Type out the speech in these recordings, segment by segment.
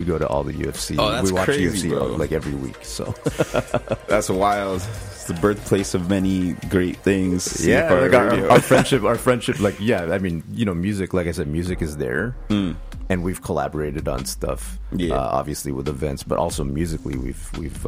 go to all the UFC. Oh, that's we watch crazy, UFC bro. like every week. So That's wild. It's the birthplace of many great things. yeah, CFR like Radio. our friendship, like I mean, music. Like I said, music is there, and we've collaborated on stuff. Yeah. Obviously with events, but also musically, we've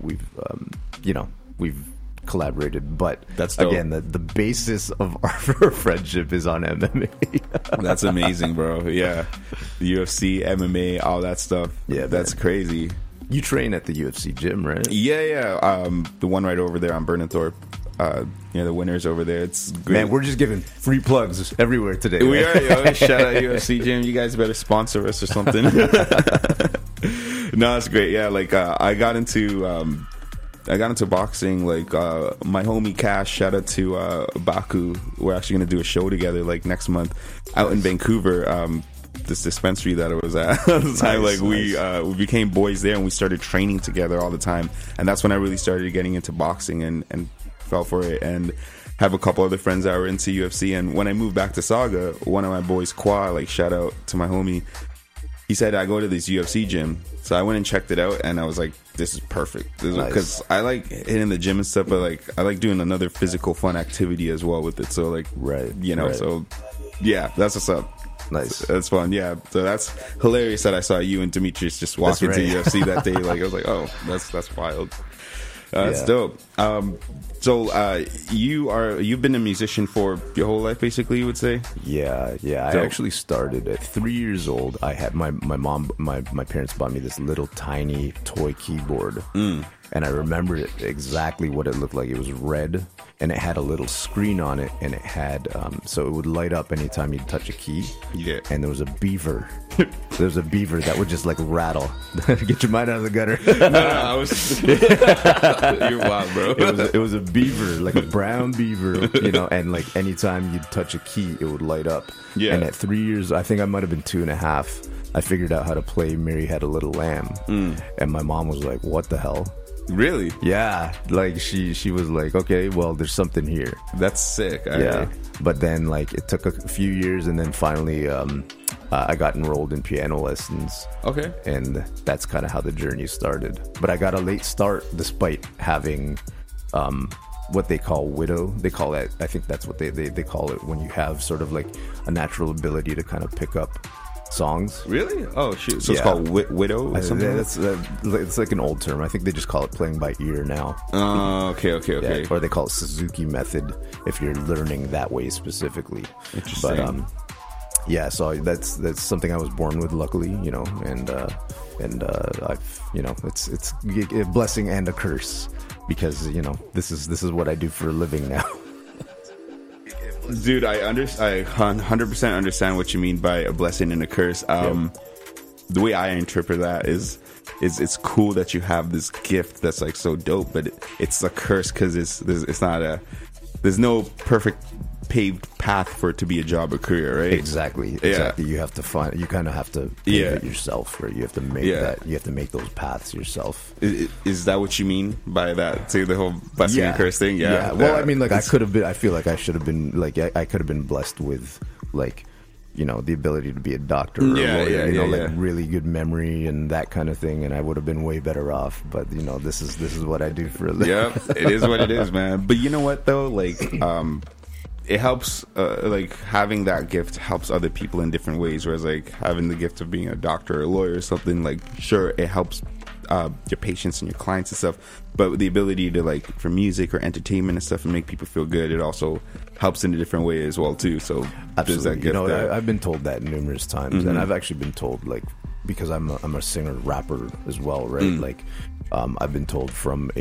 collaborated. But That's dope. again, the basis of our friendship is on MMA. That's amazing, bro. Yeah, the UFC, MMA, all that stuff. Yeah, that's man. crazy. You train at the UFC gym, right? Yeah. The one right over there on Burnenthorpe. The winners over there. It's great. Man, we're just giving free plugs everywhere today. We man. are, yo. Shout out UFC Gym. You guys better sponsor us or something. No, it's great. Yeah, like I got into boxing. Like my homie Cash. Shout out to Baku. We're actually gonna do a show together like next month out in Vancouver. This dispensary that I was at the time, Nice, we became boys there, and we started training together all the time. And that's when I really started getting into boxing and fell for it. And have a couple other friends that were into UFC. And when I moved back to Saga, one of my boys, Qua, like shout out to my homie, he said I go to this UFC gym. So I went and checked it out, and I was like, this is perfect. Nice. Because I like hitting the gym and stuff, but like I like doing another physical fun activity as well with it. So like, Right, right. so yeah, that's what's up. Nice. That's fun. Yeah. So that's hilarious that I saw you and Demetrius just walk That's into right. UFC that day. Like I was like, oh, that's wild. That's Yeah. dope. You've been a musician for your whole life, basically, you would say? Yeah. I Dope. actually started at 3 years old. I had my parents bought me this little tiny toy keyboard, and I remember it exactly what it looked like. It was red, and it had a little screen on it, and it had so it would light up anytime you'd touch a key. Yeah. And there was a beaver. There was a beaver that would just like rattle. Get your mind out of the gutter. No, I was. You're wild, bro. It was a beaver, like a brown beaver, and like anytime you'd touch a key, it would light up. Yeah. And at 3 years, I think I might have been 2.5, I figured out how to play Mary Had a Little Lamb. And my mom was like, what the hell? Really? Yeah. Like she was like, okay, well, there's something here. That's sick. Yeah. But then like it took a few years, and then finally I got enrolled in piano lessons. Okay. And that's kind of how the journey started. But I got a late start despite having what they call widow. They call it, I think that's what they call it when you have sort of like a natural ability to kind of pick up songs. Really? Oh, shoot. So it's Yeah. called widow or something? It's like an old term. I think they just call it playing by ear now. Oh, okay. Yeah, or they call it Suzuki method if you're learning that way specifically. Interesting. But yeah, so that's something I was born with, luckily, and I've, it's a blessing and a curse because this is what I do for a living now. Dude, I 100% understand what you mean by a blessing and a curse. The way I interpret that is it's cool that you have this gift that's like so dope, but it's a curse because it's not there's no perfect paved path for it to be a job or career, right? Exactly. You have to you kind of have to pave it yourself, right? You have to make that. You have to make those paths yourself. Is that what you mean by that? Say the whole blessing and curse thing? Yeah. Well, I mean, like I could have been. I feel like I should have been. Like I could have been blessed with, like, the ability to be a doctor or a lawyer, like really good memory and that kind of thing, and I would have been way better off. But this is what I do for a living. Yeah, it is what it is, man. But you know what though, like, it helps, like having that gift helps other people in different ways. Whereas like having the gift of being a doctor or a lawyer or something, like sure it helps your patients and your clients and stuff, but with the ability to like for music or entertainment and stuff and make people feel good, it also helps in a different way as well too. So there's that gift. I've been told that numerous times, and I've actually been told, like, because I'm a singer rapper as well, right? Like I've been told from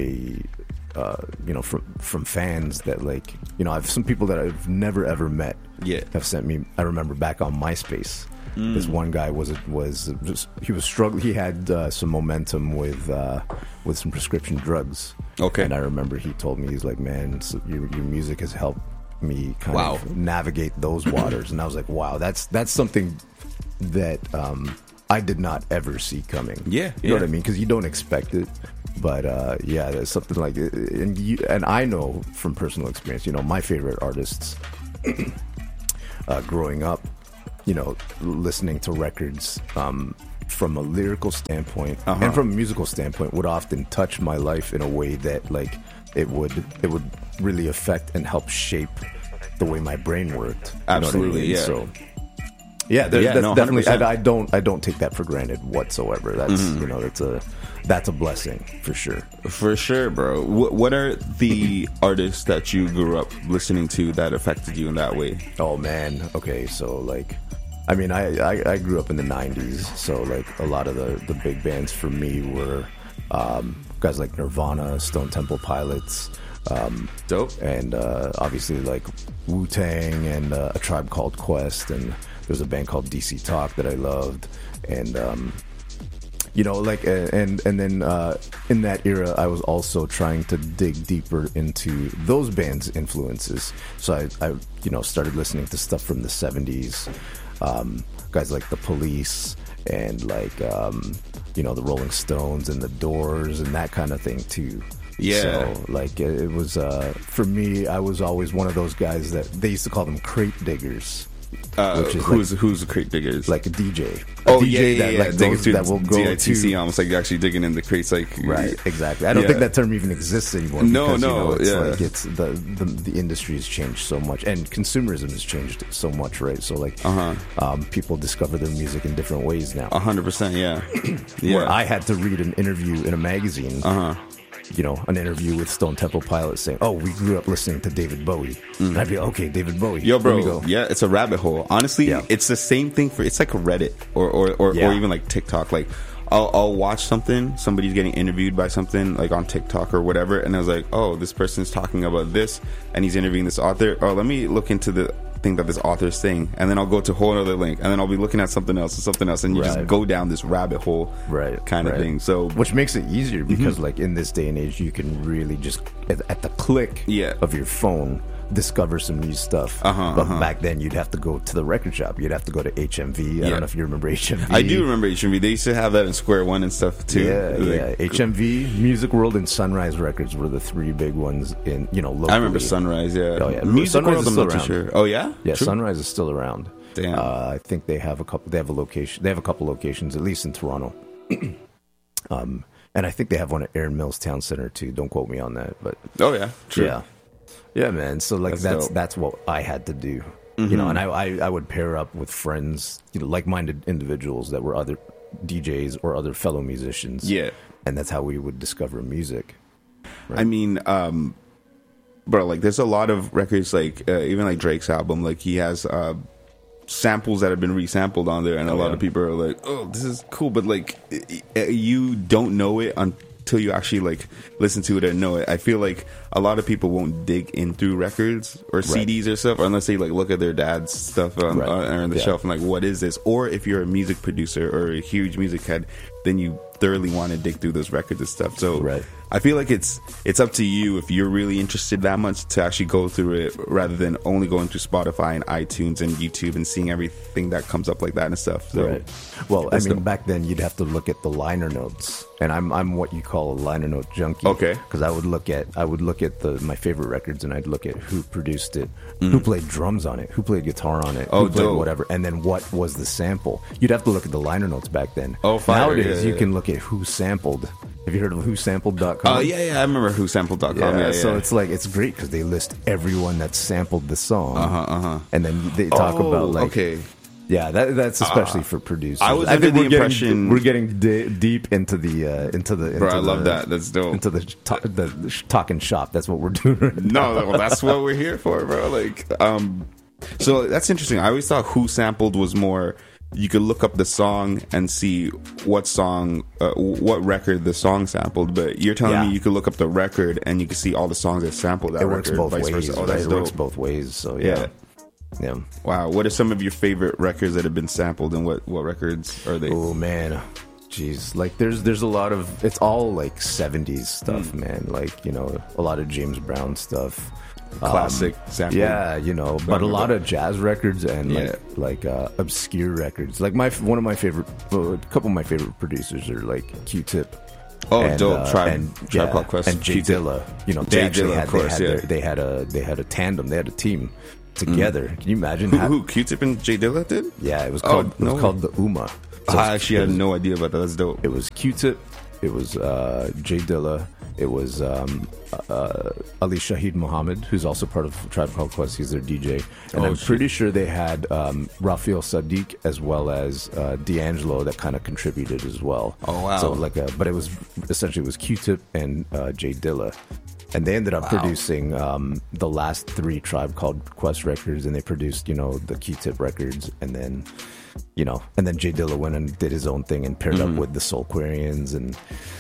from fans that, like, I have some people that I've never ever met have sent me. I remember back on MySpace, this one guy was struggling. He had some momentum with some prescription drugs. Okay, and I remember he told me, he's like, man, your music has helped me kind of navigate those waters. And I was like, wow, that's something that I did not ever see coming. You know what I mean? Because you don't expect it. But there's something like it. And I know from personal experience, my favorite artists growing up, listening to records, from a lyrical standpoint and from a musical standpoint would often touch my life in a way that like it would really affect and help shape the way my brain worked. Absolutely, you know what I mean? Yeah. So that's no, definitely. I don't take that for granted whatsoever. That's that's a blessing for sure. For sure, bro. What are the artists that you grew up listening to that affected you in that way? Oh man. Okay, so like, I mean, I grew up in the '90s, so like a lot of the big bands for me were guys like Nirvana, Stone Temple Pilots. Dope. And obviously like Wu-Tang and A Tribe Called Quest, and there's a band called DC Talk that I loved, and like and then in that era I was also trying to dig deeper into those bands' influences. So I started listening to stuff from the 70s, guys like The Police and like the Rolling Stones and the Doors and that kind of thing too. Yeah. So, like, it was, for me, I was always one of those guys that they used to call them crate diggers. Which is who's the crate diggers? Like a DJ. That will go DITC, almost like actually digging in the crates. Like, right, exactly. I don't think that term even exists anymore. Because, it's the industry has changed so much, and consumerism has changed so much, right? So, like, people discover their music in different ways now. 100%, yeah. Where I had to read an interview in a magazine. An interview with Stone Temple Pilots saying, "Oh, we grew up listening to David Bowie," and I'd be like, "Okay, David Bowie." Yo, bro, yeah, it's a rabbit hole. Honestly, it's the same thing it's like a Reddit or even like TikTok. Like, I'll watch something, somebody's getting interviewed by something like on TikTok or whatever, and I was like, "Oh, this person's talking about this, and he's interviewing this author. Oh, let me look into the thing that this author is saying," and then I'll go to a whole other link, and then I'll be looking at something else, and you just go down this rabbit hole, kind of thing. So, which makes it easier because, like, in this day and age, you can really just at the click of your phone discover some new stuff. But back then, you'd have to go to the record shop. You'd have to go to HMV. I don't know if you remember HMV. I do remember HMV. They used to have that in Square One and stuff too. Yeah. HMV, Music World, and Sunrise Records were the three big ones in locally. I remember Sunrise. Yeah. Oh yeah. Music Sunrise World, is still I'm not around. too sure. Oh yeah. Yeah. True. Sunrise is still around. Damn. I think they have a couple. They have a location. They have a couple locations, at least in Toronto. And I think they have one at Erin Mills Town Center too. Don't quote me on that, but oh yeah, true. Yeah, man. So like that's what I had to do, and I would pair up with friends, like-minded individuals that were other DJs or other fellow musicians. Yeah, and that's how we would discover music. Right? I mean, bro, like there's a lot of records, like even like Drake's album, like he has samples that have been resampled on there, and a lot of people are like, "Oh, this is cool," but like you don't know it until you actually like listen to it and know it. I feel like a lot of people won't dig in through records or CDs or stuff unless they like look at their dad's stuff on the shelf and like, what is this? Or if you're a music producer or a huge music head, then you thoroughly want to dig through those records and stuff. So I feel like it's up to you if you're really interested that much to actually go through it rather than only going through Spotify and iTunes and YouTube and seeing everything that comes up like that and stuff. So, well, I mean, back then you'd have to look at the liner notes, and I'm what you call a liner note junkie. Okay, because I would look at my favorite records, and I'd look at who produced it, who played drums on it, who played guitar on it, who played whatever, and then what was the sample. You'd have to look at the liner notes back then. Nowadays you can look at who sampled. Have you heard of whosampled.com? Oh, yeah, I remember whosampled.com. So it's like, it's great because they list everyone that sampled the song. And then they talk about like... Yeah, that's especially for producers. I was under the impression we're getting deep into the. Bro, I love that. That's dope. Into the talking shop. That's what we're doing right now. No, well, that's what we're here for, bro. Like, so that's interesting. I always thought Who Sampled was more. You could look up the song and see what song, what record the song sampled. But you're telling me you could look up the record and you can see all the songs that sampled that record. It works both ways. Oh, that's dope. It works both ways. So yeah. Wow. What are some of your favorite records that have been sampled, and what records are they? Oh man, jeez. Like there's a lot of, it's all like 70s stuff, man. Like, a lot of James Brown stuff. Classic sample. Yeah, but a lot of jazz records and like obscure records. Like a couple of my favorite producers are like Q-Tip. Oh, and, dope! Tribe Called Quest and Jay Dilla. They had a tandem. They had a team together. Can you imagine who Q-Tip and Jay Dilla did? Yeah, it was called the UMA. So I actually had no idea about that. That's dope. It was Q-Tip. It was Jay Dilla. It was Ali Shaheed Muhammad, who's also part of Tribe Called Quest. He's their DJ. And I'm pretty sure they had Rafael Sadiq as well as D'Angelo that kind of contributed as well. Oh, wow. So but it was essentially Q-Tip and Jay Dilla. And they ended up producing the last 3 Tribe Called Quest records, and they produced, the Q-Tip records, and then Jay Dilla went and did his own thing and paired up with the Soulquarians and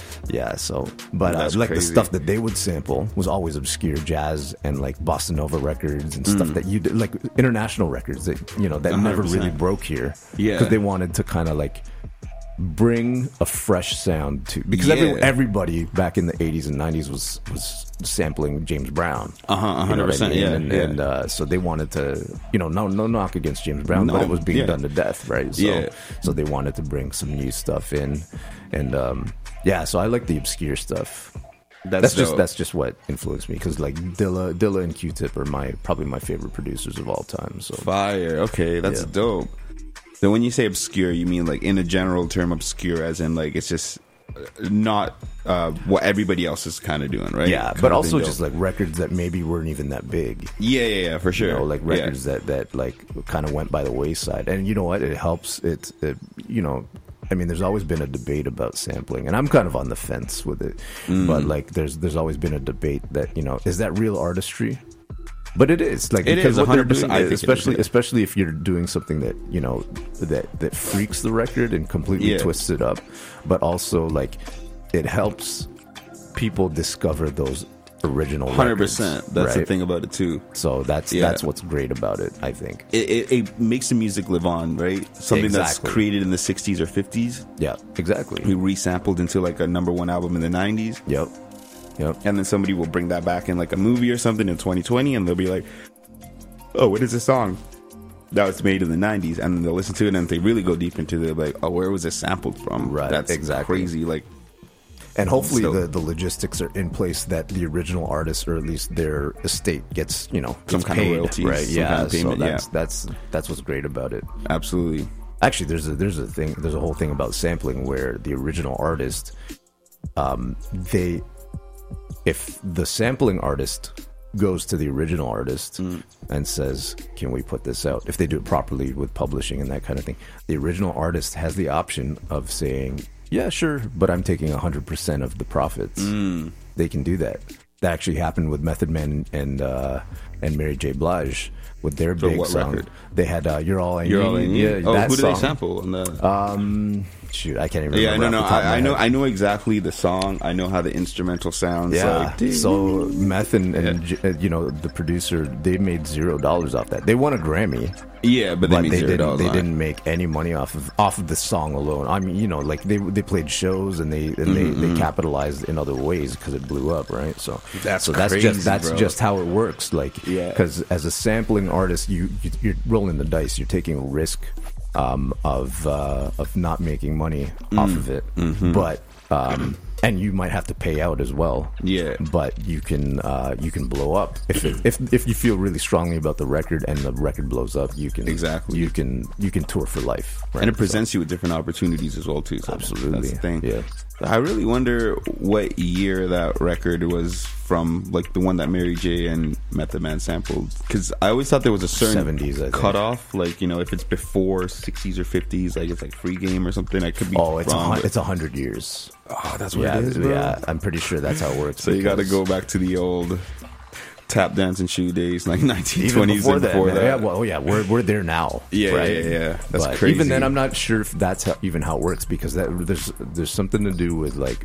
like the stuff that they would sample was always obscure jazz and like bossa nova records and stuff that you did, like international records that that 100%. Never really broke here because they wanted to kind of like bring a fresh sound to, because everybody back in the 80s and 90s was sampling James Brown. 100%. And so they wanted to, no knock against James Brown, but it was being done to death, right? So they wanted to bring some new stuff in, and so I like the obscure stuff. That's just what influenced me, because like Dilla and Q-Tip are probably my favorite producers of all time. So fire. Okay, that's dope. So when you say obscure, you mean like in a general term obscure, as in like it's just not what everybody else is kind of doing, right? Yeah, but also just like records that maybe weren't even that big. Yeah, for sure. Like records that like kind of went by the wayside. And you know what? It helps. I mean, there's always been a debate about sampling, and I'm kind of on the fence with it. But like, there's always been a debate that is that real artistry? But it is, like, because what they're doing, especially if you're doing something that that freaks the record and completely twists it up, but also like it helps people discover those original 100%. That's the thing about it too. So that's what's great about it. I think it makes the music live on, right? Something that's created in the 60s or 50s. Yeah, exactly. We resampled into like a #1 album in the 90s. Yep. And then somebody will bring that back in like a movie or something in 2020, and they'll be like, "Oh, what is this song that was made in the 90s?" And then they'll listen to it, and if they really go deep into it, like, "Oh, where was it sampled from?" Right. That's crazy. Like, and hopefully the logistics are in place that the original artist, or at least their estate, gets some kind of royalties, right? Kind of payment, so that's what's great about it. Absolutely. Actually, there's a whole thing about sampling where the original artist, if the sampling artist goes to the original artist and says, "Can we put this out?" If they do it properly with publishing and that kind of thing, the original artist has the option of saying, "Yeah, sure, but I'm taking 100% of the profits." They can do that. That actually happened with Method Man and Mary J. Blige with their big song. Record? They had "You're All I Need." You're All I Need. Yeah, who did they sample? On the... Shoot, I can't even remember. Yeah, I know exactly the song. I know how the instrumental sounds. Yeah. So Meth and the producer, they made $0 off that. They won a Grammy. Yeah, but they didn't make any money off of the song alone. I mean, like they played shows and they capitalized in other ways because it blew up, right? So that's just how it works. Like, because as a sampling artist, you're rolling the dice. You're taking a risk of not making money off of it, but and you might have to pay out as well. Yeah, but you can blow up if you feel really strongly about the record and the record blows up. You can you can tour for life, right? And it presents you with different opportunities as well too. So absolutely, that's the thing. Yeah. I really wonder what year that record was from, like the one that Mary J and Method Man sampled, because I always thought there was a certain 70s, cutoff, like if it's before 60s or 50s, like it's like Free Game or something. I could be it's 100 years. Oh, that's what it is, bro. Yeah, I'm pretty sure that's how it works. So you got to go back to the old tap dance and shoe days, like 1920s and before that. We're there now. Yeah. That's but crazy. Even then, I'm not sure if that's how it works, because there's something to do with like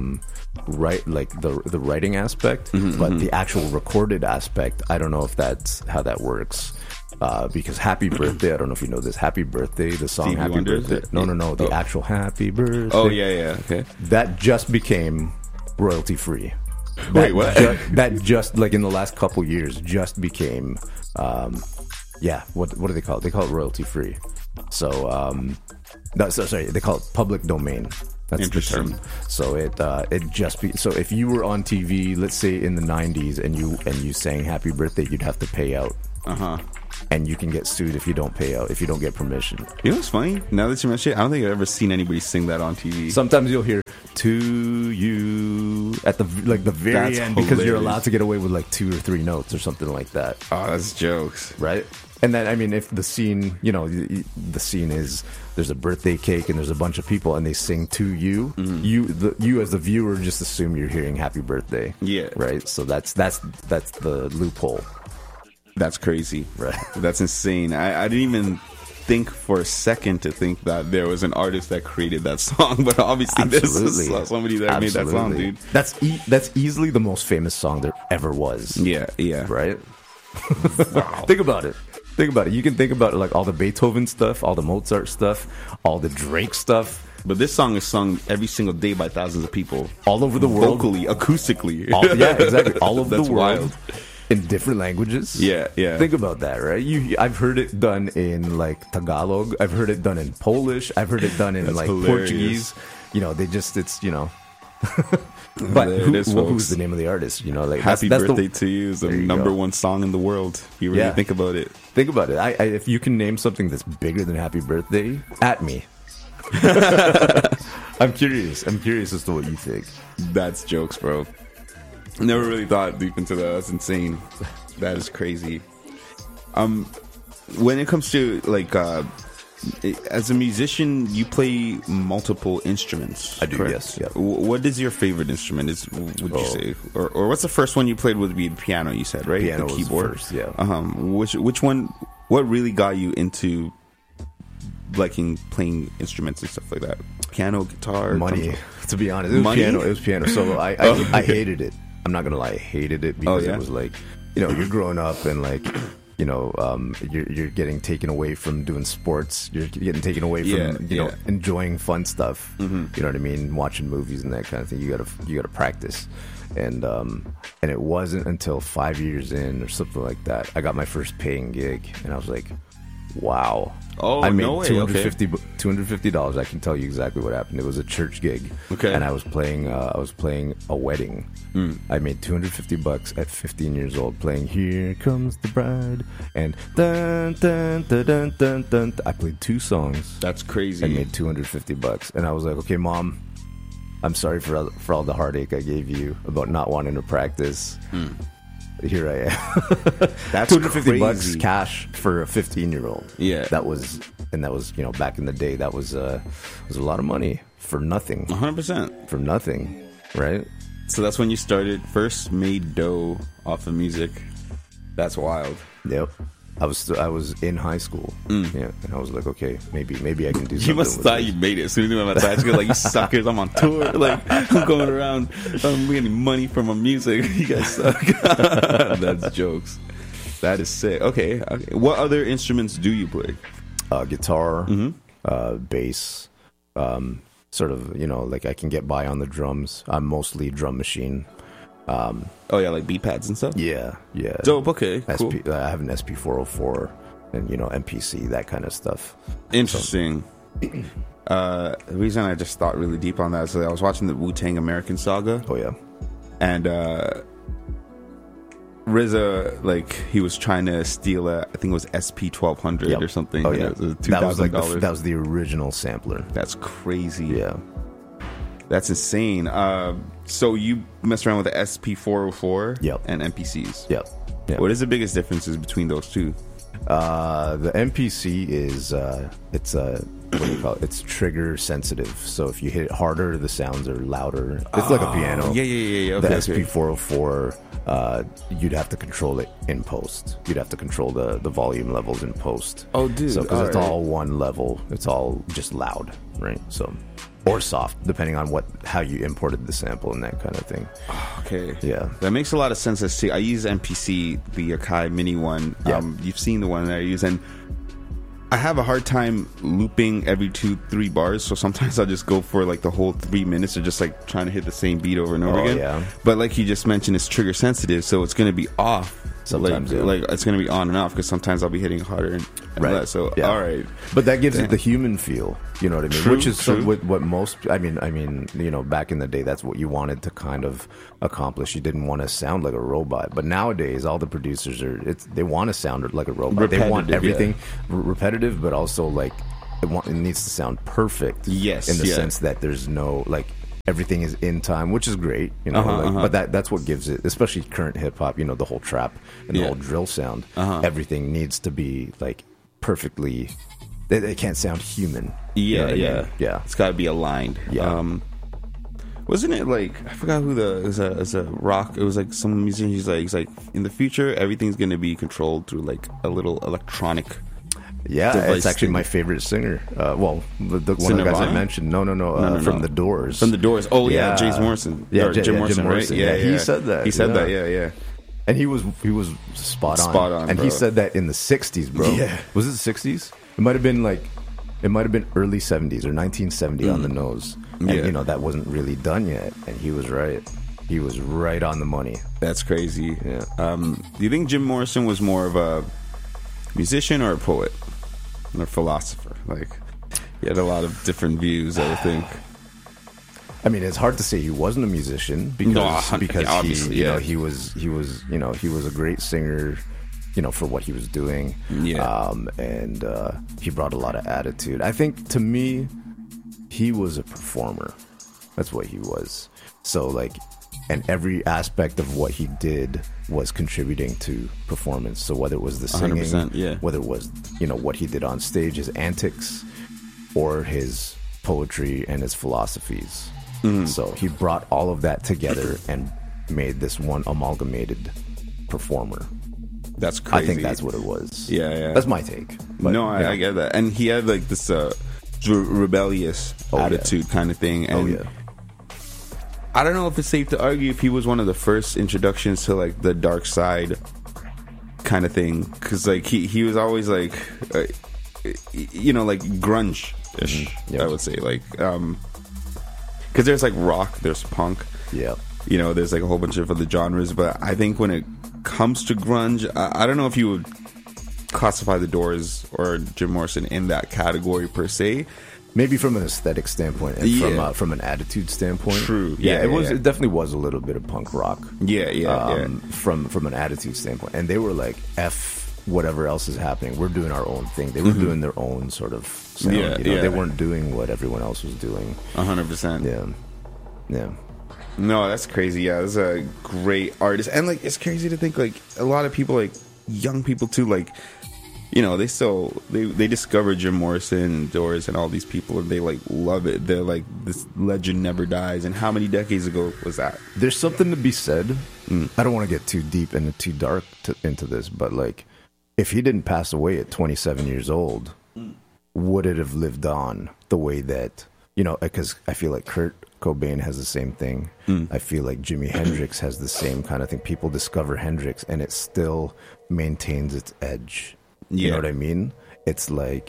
the writing aspect, but the actual recorded aspect, I don't know if that's how that works. Because Happy Birthday, I don't know if you know this, Happy Birthday, the song Stevie Happy Wonder, Birthday. No, the actual Happy Birthday. Oh yeah, okay. That just became royalty free. Wait, what? That just like in the last couple years just became, what do they call it? They call it royalty free. So, they call it public domain. That's the term. So so if you were on TV, let's say in the 90s, and you sang Happy Birthday, you'd have to pay out. and you can get sued if you don't pay out, if you don't get permission. You know what's funny? Now that you mention it, I don't think I've ever seen anybody sing that on TV. Sometimes you'll hear "to you" at the very end, because you're allowed to get away with like 2 or 3 notes or something like that. Oh, that's jokes, right? And then, I mean, if the scene, the scene is there's a birthday cake and there's a bunch of people and they sing "to you," you as the viewer just assume you're hearing "Happy Birthday." Yeah, right. So that's the loophole. That's crazy, right? That's insane. I didn't even think for a second to think that there was an artist that created that song, but obviously this is somebody that made that song, dude. That's easily the most famous song there ever was. Yeah, right. Wow. Think about it. You can think about like all the Beethoven stuff, all the Mozart stuff, all the Drake stuff. But this song is sung every single day by thousands of people all over the world, vocally, acoustically. Yeah, exactly. All over the world. Wild. In different languages. Yeah. Think about that, right? I've heard it done in like Tagalog. I've heard it done in Polish. I've heard it done in like hilarious. Portuguese. But who's the name of the artist? Like Happy Birthday to You is the number 1 song in the world. You really think about it. Think about it. If you can name something that's bigger than Happy Birthday, at me. I'm curious as to what you think. That's jokes, bro. Never really thought deep into that. That's insane. That is crazy. When it comes to like as a musician, you play multiple instruments. I do, correct? Yes. Yeah. What is your favorite instrument? Would you say, or what's the first one you played? Would be the piano? You said, right? Piano the keyboard. Was the first, yeah. Which one? What really got you into liking playing instruments and stuff like that? Piano, guitar, money. To be honest, it was piano. So I hated it. I'm not gonna lie, I hated it because it was like, you're growing up and like, you're getting taken away from doing sports. You're getting taken away from enjoying fun stuff. Mm-hmm. You know what I mean? Watching movies and that kind of thing. You gotta practice. And it wasn't until 5 years in or something like that I got my first paying gig, and I was like, wow. Oh, I made no way. $250. I can tell you exactly what happened. It was a church gig, and I was playing a wedding. I made $250 at 15 years old, playing "Here Comes the Bride" and dun dun dun dun dun dun. I played 2 songs. That's crazy. I made $250, and I was like, okay, Mom, I'm sorry for all the heartache I gave you about not wanting to practice. Here I am. That's $250 cash for a 15-year-old. Yeah, that was back in the day. That was a lot of money for nothing. 100% for nothing, right? So that's when you started first made dough off of music. That's wild. Yep. I was in high school, yeah, and I was like, okay, maybe I can do something. You must have thought you made it. As soon as you went back to school, like, you suckers, I'm on tour, like, I'm going around, I'm getting money from my music. You guys suck. That's jokes. That is sick. Okay. What other instruments do you play? Guitar, bass, sort of, like I can get by on the drums. I'm mostly drum machine. Like beat pads and stuff. Yeah. Dope. Okay, cool. I have an SP404 and MPC, that kind of stuff. Interesting. The reason I just thought really deep on that is that I was watching the Wu-Tang American Saga. Oh yeah, and RZA, like, he was trying to steal I think it was SP1200 or something. Oh yeah, it was $2,000. That was the original sampler. That's crazy. Yeah. That's insane. So you mess around with the SP404 and MPCs. Yep. What is the biggest differences between those two? The MPC is it's what do you call it? It's trigger sensitive. So if you hit it harder, the sounds are louder. It's like a piano. Yeah. The SP404, you'd have to control it in post. You'd have to control the volume levels in post. Oh, dude. So because it's all one level, it's all just loud, right? So. Or soft, depending on how you imported the sample and that kind of thing. Okay. Yeah. That makes a lot of sense. I use MPC, the Akai Mini one. Yeah. You've seen the one that I use, and I have a hard time looping every 2-3 bars, so sometimes I'll just go for like the whole 3 minutes of just like trying to hit the same beat over and over again. Yeah. But like you just mentioned, it's trigger sensitive, so it's going to be off Sometimes, like it's gonna be on and off because sometimes I'll be hitting harder and less. So all right, but that gives it the human feel. You know what I mean? True, Which is true. what most. I mean, you know, back in the day, that's what you wanted to kind of accomplish. You didn't want to sound like a robot, but nowadays, all the producers they want to sound like a robot. They want everything repetitive, but also like it needs to sound perfect. Yes, in the sense that there's no like. Everything is in time, which is great, you know. But that's what gives it, especially current hip hop. You know, the whole trap and the whole drill sound. Everything needs to be like perfectly. It can't sound human. Yeah, you know yeah. It's got to be aligned. Yeah. Wasn't it like I forgot who it was a rock? It was like some musician. He's like in the future everything's gonna be controlled through like a little electronic. Yeah, it's actually my favorite singer. Well, one of the guys I mentioned. No, from The Doors. From The Doors. Oh yeah, James Morrison. Yeah, Jim Morrison, right? Yeah, he said that. He said that. Yeah. And he was spot on. Spot on. And bro. he said that in the '60s, bro. Yeah. Was it the '60s? It might have been early '70s or 1970 on the nose. And you know that wasn't really done yet. And he was right. He was right on the money. That's crazy. Yeah. Do you think Jim Morrison was more of a musician or a poet? Or philosopher? Like, he had a lot of different views, I would think. I mean, it's hard to say he wasn't a musician because obviously, he was a great singer, you know, for what he was doing. Yeah. And he brought a lot of attitude. I think to me, he was a performer. That's what he was. So like, and every aspect of what he did was contributing to performance. So whether it was the singing, whether it was, you know, what he did on stage, his antics, or his poetry and his philosophies. So he brought all of that together and made this one amalgamated performer. That's crazy. I think that's what it was. Yeah. That's my take. But, no, I get that. And he had like this rebellious attitude kind of thing. And I don't know if it's safe to argue if he was one of the first introductions to like the dark side kind of thing, because like he was always like you know, like grunge-ish. I would say like because there's like rock, there's punk, you know, there's like a whole bunch of other genres, but I think when it comes to grunge, I don't know if you would classify The Doors or Jim Morrison in that category per se. Maybe from an aesthetic standpoint and from an attitude standpoint. True. It definitely was a little bit of punk rock. From an attitude standpoint. And they were like, F whatever else is happening. We're doing our own thing. They were doing their own sort of sound. You know? They weren't doing what everyone else was doing. 100%. Yeah. No, that's crazy. Yeah, that's a great artist. And like, it's crazy to think like a lot of people, like young people too, like, you know, they discover Jim Morrison and Doors and all these people, and they like love it. They're like, this legend never dies. And how many decades ago was that? There's something to be said. I don't want to get too deep and too dark into this, but like, if he didn't pass away at 27 years old, would it have lived on the way that, you know? Because I feel like Kurt Cobain has the same thing. I feel like Jimi Hendrix has the same kind of thing. People discover Hendrix, and it still maintains its edge. You know what I mean? It's like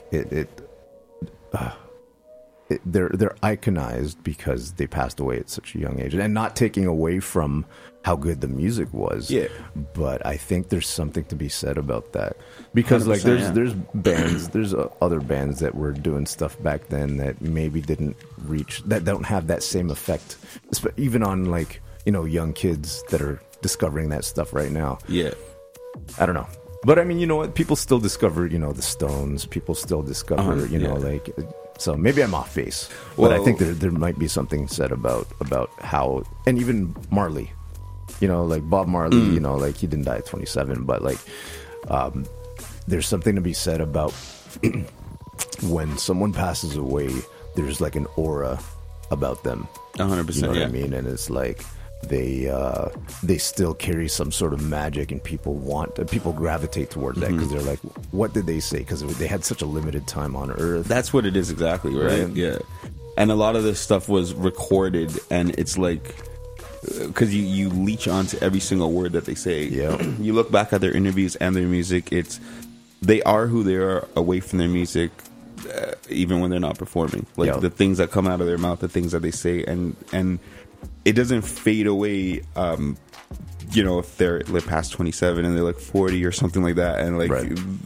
they're iconized because they passed away at such a young age, and not taking away from how good the music was. But I think there's something to be said about that, because like there's bands, there's other bands that were doing stuff back then that maybe didn't reach, that don't have that same effect, even on like, you know, young kids that are discovering that stuff right now. I don't know. But I mean, you know what? People still discover, you know, the Stones. People still discover, you know, like. So maybe I'm off base, but I think there might be something said about how, and even Marley, you know, like Bob Marley, you know, like he didn't die at 27, but like, there's something to be said about when someone passes away. There's like an aura about them. 100%. You know what I mean? And it's like, they still carry some sort of magic, and people gravitate towards that because they're like, what did they say? Because they had such a limited time on Earth. That's what it is exactly, right? Yeah. And a lot of this stuff was recorded, and it's like, because you leech onto every single word that they say. You look back at their interviews and their music, they are who they are away from their music, even when they're not performing. Like the things that come out of their mouth, the things that they say, and it doesn't fade away if they're like past 27 and they're like 40 or something like that, and like,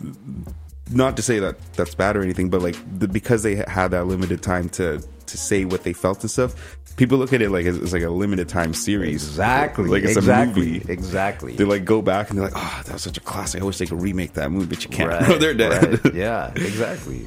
not to say that that's bad or anything, but like because they had that limited time to say what they felt and stuff, people look at it like it's like a limited time series. Exactly. Like it's a movie. Exactly. They like go back and they're like, oh, that was such a classic. I wish they could remake that movie, but you can't. They're dead. Right. Yeah, exactly.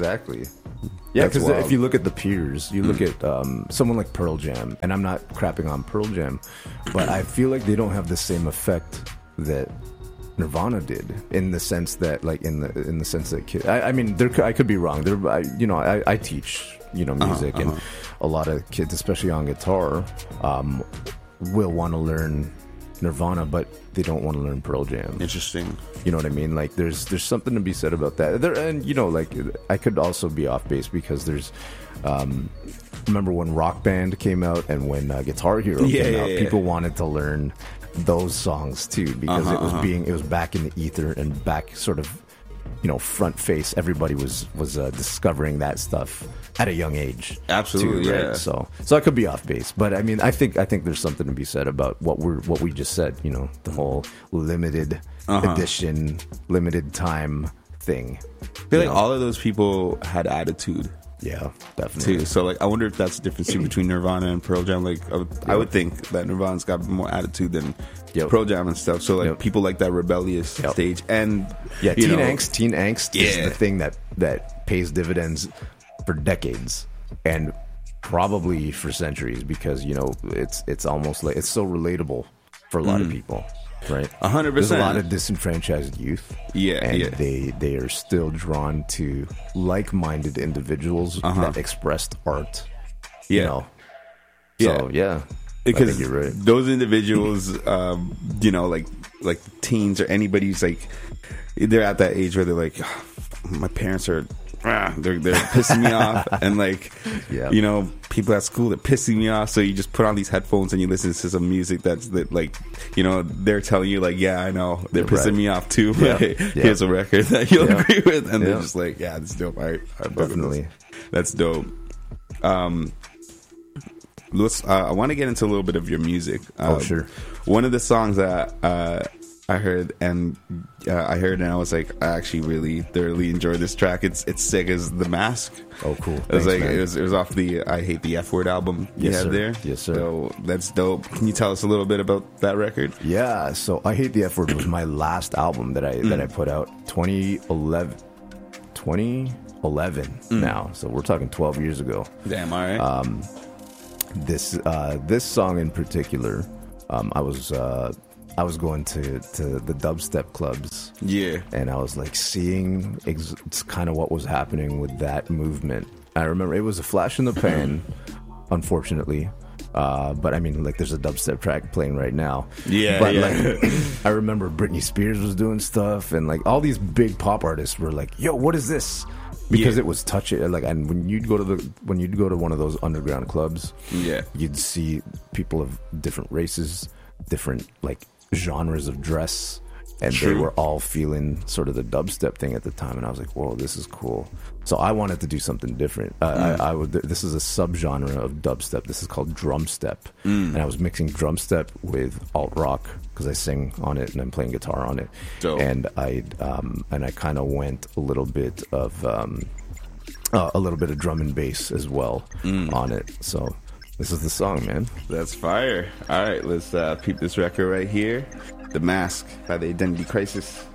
Yeah, because if you look at the peers, you look at someone like Pearl Jam, and I'm not crapping on Pearl Jam, but I feel like they don't have the same effect that Nirvana did, in the sense that, like, in the sense that I mean, I could be wrong. I teach music, and a lot of kids, especially on guitar, will want to learn Nirvana, but they don't want to learn Pearl Jam. Interesting. You know what I mean? Like, there's something to be said about that. And like, I could also be off base because there's, remember when Rock Band came out and when Guitar Hero came out, people wanted to learn those songs too, because it was back in the ether and back sort of, front face. Everybody was discovering that stuff at a young age. Absolutely, too, yeah. Right? So I could be off base, but I mean, I think there's something to be said about what we just said. The whole limited edition, limited time thing. I feel like all of those people had attitude. Yeah, definitely. Too. So, like, I wonder if that's the difference between Nirvana and Pearl Jam. Like, I would think that Nirvana's got more attitude than Pearl Jam and stuff. So, like, people like that rebellious stage. And, teen angst is the thing that pays dividends for decades and probably for centuries, because, it's almost like, it's so relatable for a lot of people. Right, 100%. There's a lot of disenfranchised youth, and they are still drawn to like-minded individuals that expressed art. So because you're right. Those individuals, like teens or anybody who's like, they're at that age where they're like, oh, my parents are. They're pissing me off, and like, people at school, they're pissing me off. So you just put on these headphones and you listen to some music that like, they're telling you like, yeah, I know they're pissing me off too. But here's a record that you'll agree with, and they're just like, yeah, that's dope. I Definitely, that's dope. Let's. I want to get into a little bit of your music. Sure. One of the songs that I heard and I was like, I actually really thoroughly enjoyed this track. It's sick as The Mask. Oh, cool. It was like, it was off the I Hate the F Word album you had there. Yes, sir. So that's dope. Can you tell us a little bit about that record? Yeah. So I Hate the F Word was my last album that I put out 2011 now. So we're talking 12 years ago. Damn, all right. This song in particular, I was going to the dubstep clubs. Yeah. And I was like seeing it's kind of what was happening with that movement. I remember it was a flash in the pan, unfortunately. But I mean, like, there's a dubstep track playing right now. Yeah. But like, I remember Britney Spears was doing stuff, and like all these big pop artists were like, yo, what is this? Because it was touching, like, and when you'd go to one of those underground clubs, you'd see people of different races, different like genres of dress, and they were all feeling sort of the dubstep thing at the time, and I was like, whoa, this is cool. So I wanted to do something different. This is a subgenre of dubstep. This is called drumstep, and I was mixing drumstep with alt rock because I sing on it and I'm playing guitar on it. Dope. And I kind of went a little bit of drum and bass as well on it. So this is the song, man. That's fire. All right, let's peep this record right here. The Mask by the Identity Crisis.